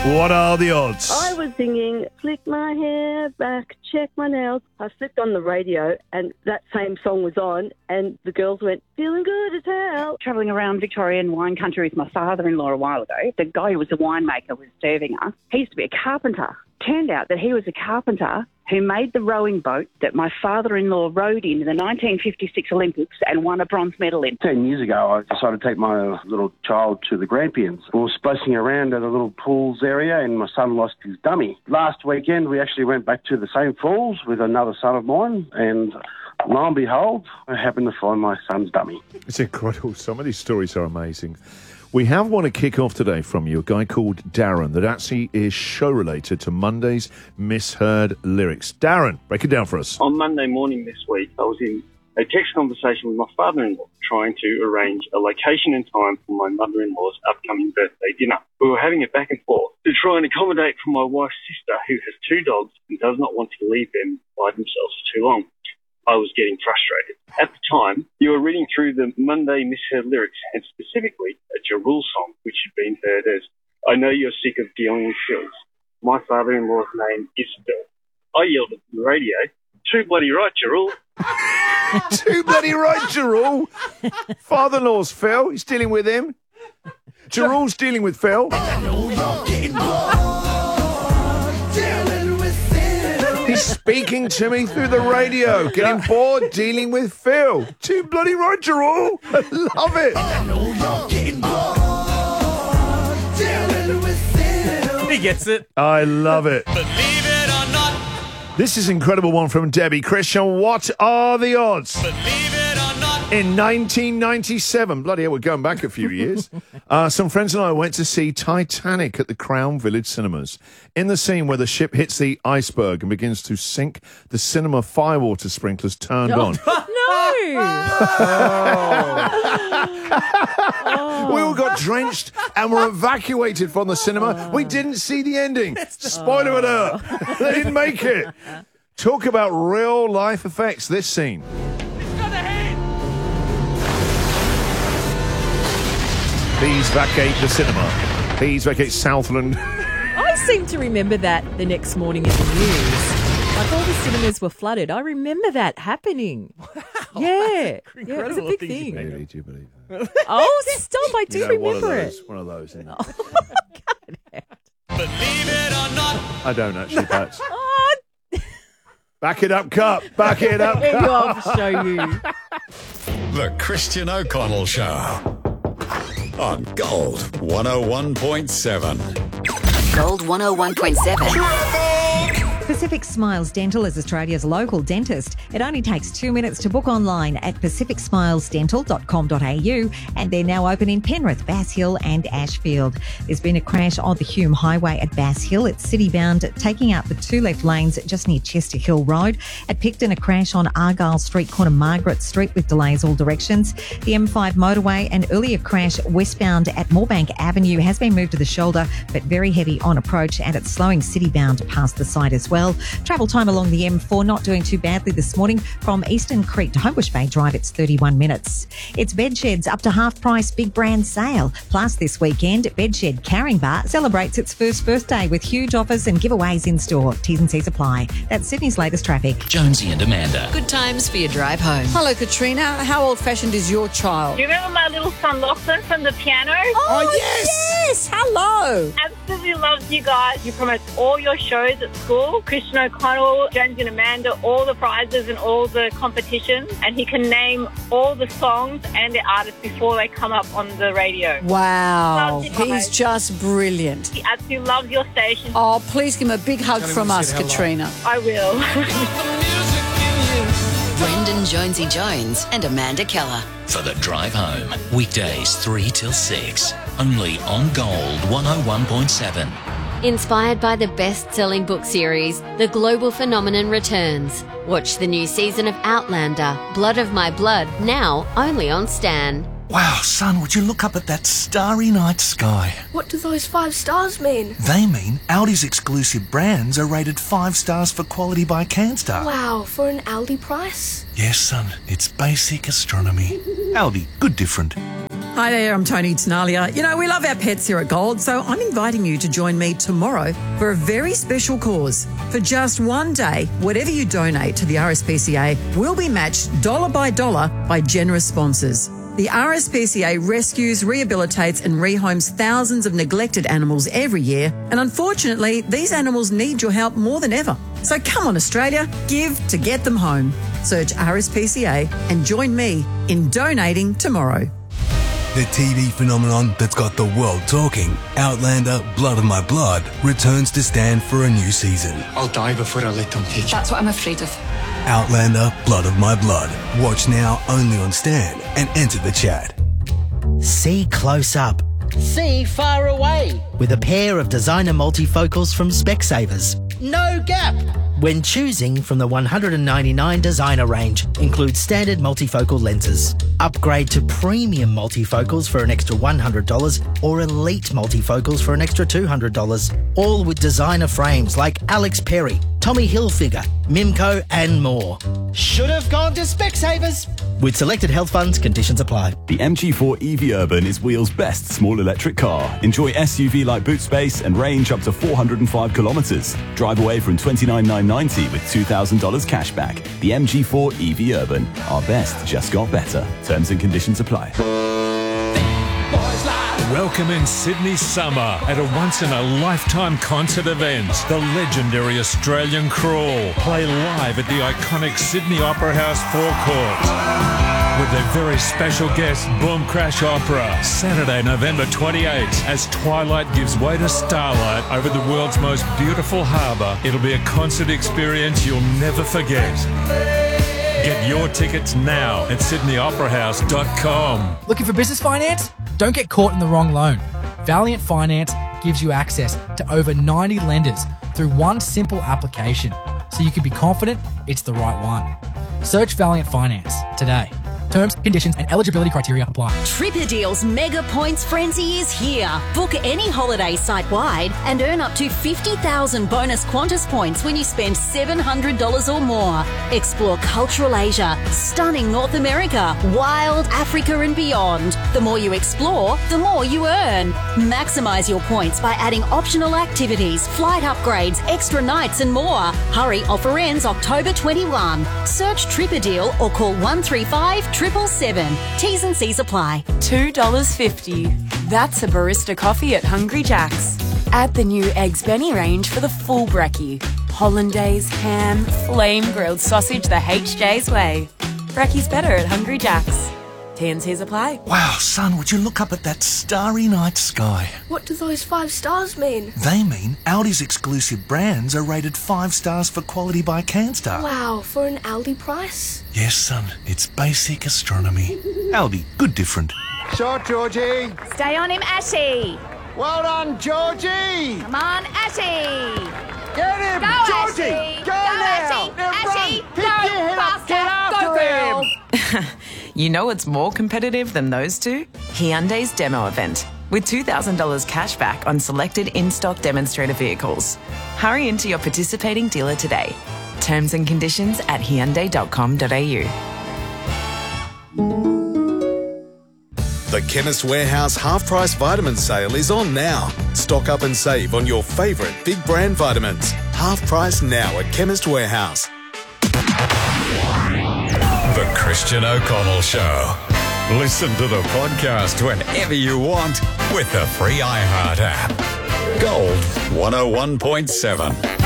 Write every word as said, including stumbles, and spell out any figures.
What are the odds? I was singing, flick my hair back, check my nails. I flicked on the radio and that same song was on and the girls went, feeling good as hell. Travelling around Victorian wine country with my father-in-law a while ago, the guy who was a winemaker was serving us. He used to be a carpenter. Turned out that he was a carpenter who made the rowing boat that my father-in-law rowed in in the nineteen fifty-six Olympics and won a bronze medal in. Ten years ago, I decided to take my little child to the Grampians. We were splashing around at a little pools area and my son lost his dummy. Last weekend, we actually went back to the same falls with another son of mine and lo and behold, I happened to find my son's dummy. It's incredible. Some of these stories are amazing. We have one to kick off today from you, a guy called Darren, that actually is show-related to Monday's Misheard Lyrics. Darren, break it down for us. On Monday morning this week, I was in a text conversation with my father-in-law trying to arrange a location and time for my mother-in-law's upcoming birthday dinner. We were having a back and forth to try and accommodate for my wife's sister who has two dogs and does not want to leave them by themselves for too long. I was getting frustrated. At the time, you were reading through the Monday Misheard Lyrics and specifically a Jarul song, which had been heard as, I know you're sick of dealing with fills. My father-in-law's name is Phil. I yelled at the radio, too bloody right, Jarul. Too bloody right, Jarul. Father-in-law's Phil. He's dealing with him. Jarul's dealing with Phil. He's speaking to me through the radio, getting bored, dealing with Phil. Too bloody right, Jarul. I love it. He gets it. I love it. Believe it or not. This is an incredible one from Debbie. Christian, what are the odds? Believe it or not. In nineteen ninety-seven, bloody hell, we're going back a few years, uh, some friends and I went to see Titanic at the Crown Village Cinemas. In the scene where the ship hits the iceberg and begins to sink, the cinema firewater sprinklers turned on. No! We all got drenched and were evacuated from the cinema. We didn't see the ending. Spoiler alert. They didn't make it. Talk about real life effects, this scene. Please vacate the cinema. Please vacate Southland. I seem to remember that the next morning in the news. Like all the cinemas were flooded. I remember that happening. Wow. Yeah. Yeah, it was a big thing. Really, do you believe that? Oh, stop. I do You know, remember one of it. those, one of those, isn't it? Oh, cut it out. Believe it or not. I don't actually, Pat. Oh, Back it up, Cup. Back it up, there you Cup. are, I'll show you. The Christian O'Connell Show on Gold one oh one point seven. Gold one oh one point seven. Pacific Smiles Dental is Australia's local dentist. It only takes two minutes to book online at pacific smiles dental dot com dot a u, and they're now open in Penrith, Bass Hill and Ashfield. There's been a crash on the Hume Highway at Bass Hill. It's city-bound, taking out the two left lanes just near Chester Hill Road. At Picton, a crash on Argyle Street, corner Margaret Street, with delays all directions. The M five motorway, an earlier crash westbound at Moorebank Avenue has been moved to the shoulder, but very heavy on approach, and it's slowing city-bound past the site as well. Well, travel time along the M four not doing too badly this morning. From Eastern Creek to Homebush Bay Drive, it's thirty-one minutes. It's Bedshed's up to half price big brand sale. Plus this weekend, Bedshed Carring Bar celebrates its first birthday with huge offers and giveaways in store. T's and C's apply. That's Sydney's latest traffic. Jonesy and Amanda. Good times for your drive home. Hello, Katrina. How old-fashioned is your child? Do you remember my little son Lachlan from the piano? Oh, oh yes! Yes! Hello! Absolutely loves you guys. You promote all your shows at school. Christian O'Connell, Jonesy and Amanda, all the prizes and all the competitions. And he can name all the songs and the artists before they come up on the radio. Wow. He's just brilliant. He absolutely loves your station. Oh, please give him a big hug from us, Katrina. I will. Brendan Jonesy Jones and Amanda Keller. For the drive home, weekdays three till six, only on Gold one oh one point seven. Inspired by the best-selling book series, The Global Phenomenon returns. Watch the new season of Outlander, Blood of My Blood, now only on Stan. Wow, son, would you look up at that starry night sky? What do those five stars mean? They mean Aldi's exclusive brands are rated five stars for quality by CanStar. Wow, for an Aldi price? Yes, son, it's basic astronomy. Aldi, good different. Hi there, I'm Tony Tenalia. You know, we love our pets here at Gold, so I'm inviting you to join me tomorrow for a very special cause. For just one day, whatever you donate to the R S P C A will be matched dollar by dollar by generous sponsors. The R S P C A rescues, rehabilitates and rehomes thousands of neglected animals every year, and unfortunately, these animals need your help more than ever. So come on, Australia, give to get them home. Search R S P C A and join me in donating tomorrow. The T V phenomenon that's got the world talking, Outlander Blood of My Blood, returns to Stan for a new season. I'll die before I let them take you. That's what I'm afraid of. Outlander Blood of My Blood. Watch now only on Stan and enter the chat. See close up. See far away. With a pair of designer multifocals from Specsavers. No gap. When choosing from the one hundred ninety-nine designer range, includes standard multifocal lenses. Upgrade to premium multifocals for an extra one hundred dollars or elite multifocals for an extra two hundred dollars. All with designer frames like Alex Perry, Tommy Hilfiger, Mimco and more. Should have gone to Specsavers. With selected health funds, conditions apply. The M G four E V Urban is Wheel's best small electric car. Enjoy S U V-like boot space and range up to four hundred five kilometres. Drive away from twenty-nine thousand nine hundred ninety dollars with two thousand dollars cash back. The M G four E V Urban. Our best just got better. Terms and conditions apply. Welcome in Sydney summer at a once-in-a-lifetime concert event. The legendary Australian Crawl play live at the iconic Sydney Opera House forecourt with their very special guest, Boom Crash Opera, Saturday, November twenty-eighth, as twilight gives way to starlight over the world's most beautiful harbour. It'll be a concert experience you'll never forget. Get your tickets now at sydney opera house dot com. Looking for business finance? Don't get caught in the wrong loan. Valiant Finance gives you access to over ninety lenders through one simple application, so you can be confident it's the right one. Search Valiant Finance today. Terms, conditions and eligibility criteria apply. TripperDeal's Mega Points Frenzy is here. Book any holiday site-wide and earn up to fifty thousand bonus Qantas points when you spend seven hundred dollars or more. Explore cultural Asia, stunning North America, wild Africa and beyond. The more you explore, the more you earn. Maximise your points by adding optional activities, flight upgrades, extra nights and more. Hurry, offer ends October twenty-first. Search TripperDeal or call one three five, triple seven. T's and C's apply. two dollars fifty. That's a barista coffee at Hungry Jack's. Add the new Eggs Benny range for the full brekkie. Hollandaise, ham, flame grilled sausage the H J's way. Brekkie's better at Hungry Jack's. T and C's apply. Wow, son, would you look up at that starry night sky? What do those five stars mean? They mean Aldi's exclusive brands are rated five stars for quality by CanStar. Wow, for an Aldi price? Yes, son, it's basic astronomy. Aldi, good different. Shot, Georgie. Stay on him, Ashy. Well done, Georgie. Come on, Ashy. Get him, Go, Georgie. Ashy. Go, Go, now. Ashy. Now Ashy, run. go, Pick your head up. Get after Go, girl. him. You know what's more competitive than those two? Hyundai's demo event, with two thousand dollars cash back on selected in-stock demonstrator vehicles. Hurry into your participating dealer today. Terms and conditions at hyundai dot com dot a u. The Chemist Warehouse half-price vitamin sale is on now. Stock up and save on your favourite big brand vitamins. Half price now at Chemist Warehouse. The Christian O'Connell Show. Listen to the podcast whenever you want with the free iHeart app. Gold one oh one point seven.